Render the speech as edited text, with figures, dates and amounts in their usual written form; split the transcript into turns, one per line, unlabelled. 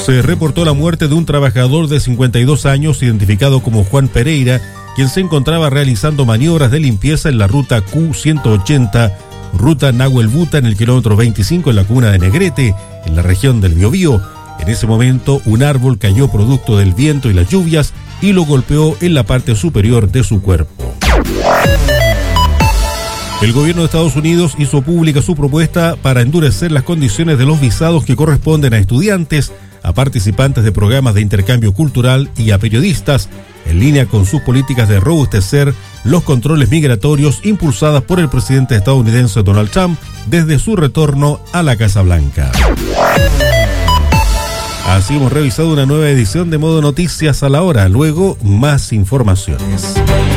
Se reportó la muerte de un trabajador de 52 años identificado como Juan Pereira, quien se encontraba realizando maniobras de limpieza en la ruta Q180, ruta Nahuel Buta, en el kilómetro 25 en la comuna de Negrete, en la región del Biobío. En ese momento, un árbol cayó producto del viento y las lluvias y lo golpeó en la parte superior de su cuerpo. El gobierno de Estados Unidos hizo pública su propuesta para endurecer las condiciones de los visados que corresponden a estudiantes, a participantes de programas de intercambio cultural y a periodistas, en línea con sus políticas de robustecer los controles migratorios impulsadas por el presidente estadounidense Donald Trump desde su retorno a la Casa Blanca. Así hemos revisado una nueva edición de Modo Noticias a la hora. Luego, más informaciones.